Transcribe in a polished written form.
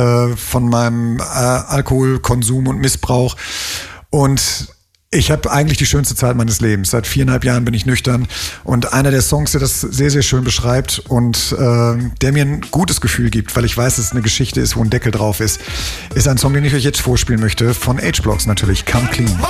von meinem Alkoholkonsum und Missbrauch. Und ich habe eigentlich die schönste Zeit meines Lebens. Seit 4,5 Jahren bin ich nüchtern. Und einer der Songs, der das sehr, sehr schön beschreibt und der mir ein gutes Gefühl gibt, weil ich weiß, dass es eine Geschichte ist, wo ein Deckel drauf ist, ist ein Song, den ich euch jetzt vorspielen möchte. Von H-Blocks natürlich, Come Clean.